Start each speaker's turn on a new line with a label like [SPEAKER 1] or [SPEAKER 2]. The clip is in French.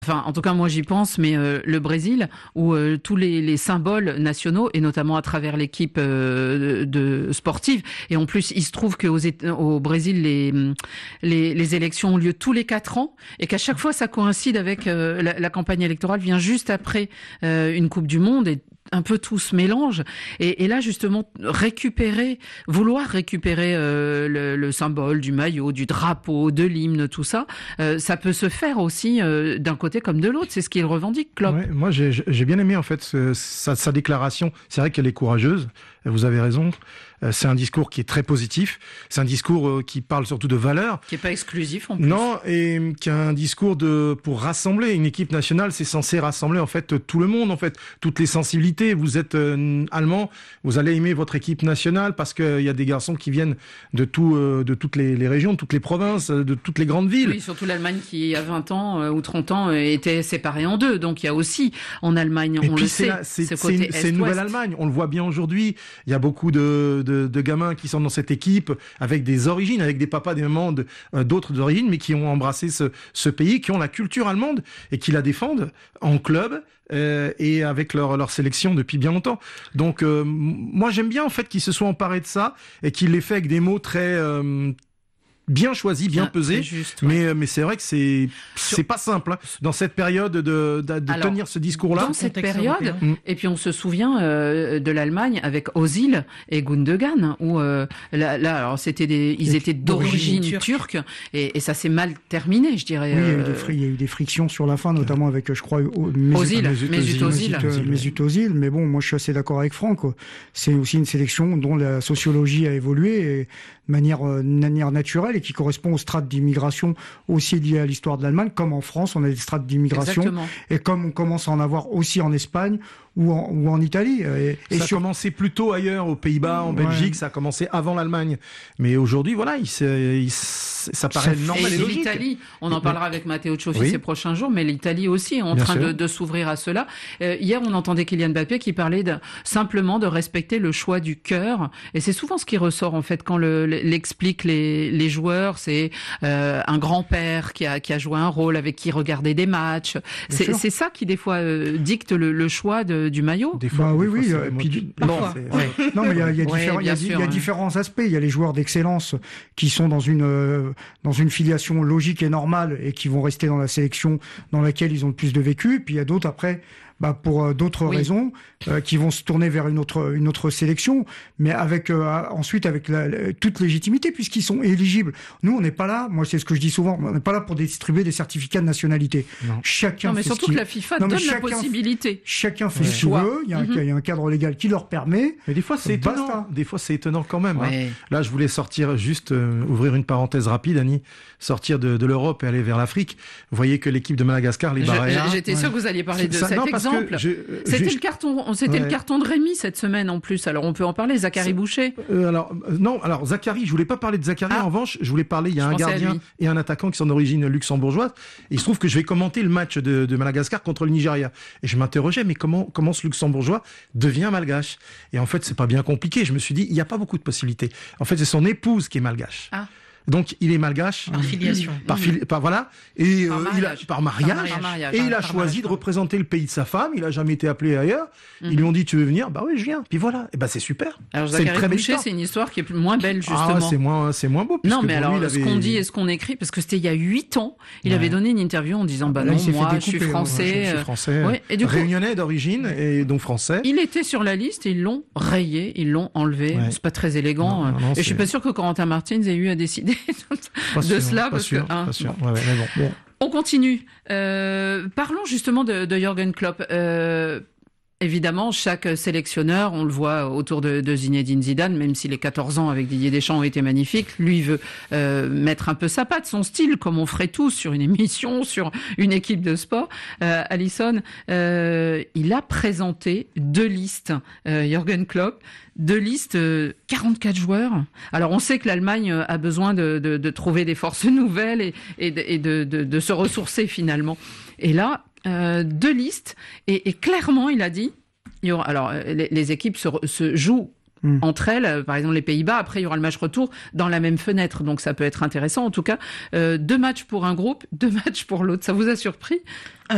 [SPEAKER 1] Enfin, en tout cas, moi j'y pense, mais le Brésil, où tous les symboles nationaux, et notamment à travers l'équipe de sportive, et en plus, il se trouve au Brésil, les élections ont lieu tous les 4 ans, et qu'à chaque fois, ça coïncide avec la campagne électorale, vient juste après une Coupe du Monde, et un peu tout se mélange. Et là, justement, vouloir récupérer le symbole du maillot, du drapeau, de l'hymne, tout ça, ça peut se faire aussi d'un côté comme de l'autre. C'est ce qu'il revendique, Klopp.
[SPEAKER 2] Ouais, moi, j'ai bien aimé en fait sa déclaration. C'est vrai qu'elle est courageuse. Vous avez raison. C'est un discours qui est très positif. C'est un discours qui parle surtout de valeurs.
[SPEAKER 1] Qui est pas exclusif en plus.
[SPEAKER 2] Non, et qui a un discours pour rassembler. Une équipe nationale, c'est censé rassembler en fait tout le monde, en fait, toutes les sensibilités. Vous êtes allemand, vous allez aimer votre équipe nationale parce qu'il y a des garçons qui viennent de toutes les régions, de toutes les provinces, de toutes les grandes villes.
[SPEAKER 1] Oui, surtout l'Allemagne qui, il y a 20 ans ou 30 ans, était séparée en deux. Donc il y a aussi en Allemagne, on le sait,
[SPEAKER 2] c'est une nouvelle Allemagne. On le voit bien aujourd'hui. Il y a beaucoup de gamins qui sont dans cette équipe avec des origines, avec des papas, des mamans d'autres origines, mais qui ont embrassé ce pays, qui ont la culture allemande et qui la défendent en club et avec leur sélection depuis bien longtemps. Donc moi j'aime bien en fait qu'ils se soient emparés de ça et qu'ils l'aient fait avec des mots très bien choisi, bien pesé,
[SPEAKER 1] juste, ouais.
[SPEAKER 2] mais c'est vrai que c'est pas simple hein, dans cette période de tenir ce discours-là.
[SPEAKER 1] Dans cette période, et puis on se souvient de l'Allemagne avec Özil et Gundogan, où là alors ils étaient d'origine turque et ça s'est mal terminé, je dirais.
[SPEAKER 3] Oui, il y a eu des frictions sur la fin, notamment avec, je crois, Mesut Özil. Mais bon, moi je suis assez d'accord avec Franck. C'est aussi une sélection dont la sociologie a évolué de manière naturelle et qui correspond aux strates d'immigration aussi liées à l'histoire de l'Allemagne, comme en France, on a des strates d'immigration. Exactement. Et comme on commence à en avoir aussi en Espagne ou en Italie.
[SPEAKER 2] Ça a commencé plus tôt ailleurs, aux Pays-Bas, en Belgique, ça a commencé avant l'Allemagne. Mais aujourd'hui, voilà, ça paraît normal et logique.
[SPEAKER 1] L'Italie, on en parlera avec Matteo Cioffi ces prochains jours, mais l'Italie aussi est en train de s'ouvrir à cela. Hier, on entendait Kylian Mbappé qui parlait simplement de respecter le choix du cœur. Et c'est souvent ce qui ressort, en fait, quand l'expliquent les joueurs. C'est un grand-père qui a joué un rôle, avec qui regardait des matchs. C'est ça qui, des fois, dicte le choix du maillot.
[SPEAKER 3] Des fois, oui. Non, mais il y a différents aspects. Il y a les joueurs d'excellence qui sont dans une filiation logique et normale et qui vont rester dans la sélection dans laquelle ils ont le plus de vécu. Puis il y a d'autres après, pour d'autres raisons, qui vont se tourner vers une autre sélection, mais ensuite avec toute légitimité, puisqu'ils sont éligibles. Nous, on n'est pas là, moi c'est ce que je dis souvent, on n'est pas là pour distribuer des certificats de nationalité.
[SPEAKER 1] Non, mais surtout que la FIFA donne la possibilité.
[SPEAKER 3] Chacun fait ce qu'il veut, il y a un cadre légal qui leur permet.
[SPEAKER 2] Mais des fois c'est étonnant. Des fois c'est étonnant quand même. Ouais. Hein. Là, je voulais sortir, juste ouvrir une parenthèse rapide, Annie, sortir de l'Europe et aller vers l'Afrique. Vous voyez que l'équipe de Madagascar, les Barréas...
[SPEAKER 1] J'étais sûr que vous alliez parler de cet exemple. C'était le carton de Rémi cette semaine en plus. Alors on peut en parler. Zachary Boucher.
[SPEAKER 2] Alors Zachary, je voulais pas parler de Zachary. En revanche, je voulais parler. Il y a un gardien et un attaquant qui sont d'origine luxembourgeoise. Et il se trouve que je vais commenter le match de Madagascar contre le Nigeria. Et je m'interrogeais, mais comment ce luxembourgeois devient malgache? Et en fait, c'est pas bien compliqué. Je me suis dit, il n'y a pas beaucoup de possibilités. En fait, c'est son épouse qui est malgache. Donc il est malgache
[SPEAKER 1] par filiation,
[SPEAKER 2] voilà, et par mariage, et il a choisi de représenter le pays de sa femme. Il a jamais été appelé ailleurs. Ils lui ont dit, tu veux venir? Bah oui, je viens. Puis voilà, et c'est super.
[SPEAKER 1] Alors Zachary Boucher, c'est une histoire qui est moins belle justement.
[SPEAKER 2] C'est moins beau.
[SPEAKER 1] Non, mais alors ce qu'on dit et ce qu'on écrit, parce que c'était il y a 8 ans, il avait donné une interview en disant non, moi je suis français.
[SPEAKER 2] Je suis français. Et du coup, réunionnais d'origine et donc français.
[SPEAKER 1] Il était sur la liste et ils l'ont rayé, ils l'ont enlevé. C'est pas très élégant. Et je suis pas sûr que Corentin Martins ait eu à décider de cela, parce que on continue. Parlons justement de Jürgen Klopp. Évidemment, chaque sélectionneur, on le voit autour de Zinedine Zidane, même si les 14 ans avec Didier Deschamps ont été magnifiques, lui veut mettre un peu sa patte, son style, comme on ferait tous sur une émission, sur une équipe de sport. Alison, il a présenté 2 listes, Jürgen Klopp, 2 listes, 44 joueurs. Alors on sait que l'Allemagne a besoin de trouver des forces nouvelles et de se ressourcer finalement. Et là, 2 listes et clairement il a dit, alors les équipes se jouent entre elles, par exemple les Pays-Bas, après il y aura le match retour dans la même fenêtre, donc ça peut être intéressant en tout cas. 2 matchs pour un groupe, 2 matchs pour l'autre. Ça vous a surpris?